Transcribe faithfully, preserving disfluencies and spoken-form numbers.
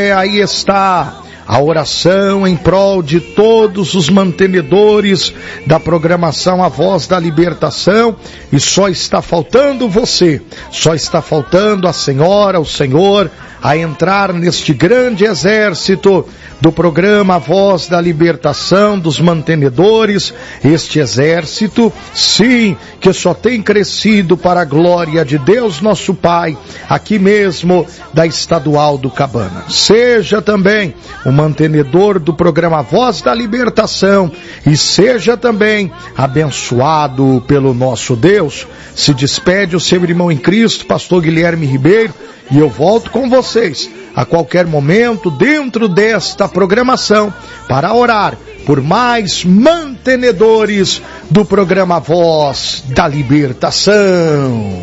é, aí está a oração em prol de todos os mantenedores da programação A Voz da Libertação, e só está faltando você, só está faltando a senhora, o senhor, a entrar neste grande exército do programa A Voz da Libertação, dos mantenedores, este exército, sim, que só tem crescido para a glória de Deus nosso Pai, aqui mesmo da Estadual do Cabana. Seja também o mantenedor do programa A Voz da Libertação e seja também abençoado pelo nosso Deus. Se despede o seu irmão em Cristo, pastor Guilherme Ribeiro, e eu volto com vocês a qualquer momento dentro desta programação para orar por mais mantenedores do programa Voz da Libertação.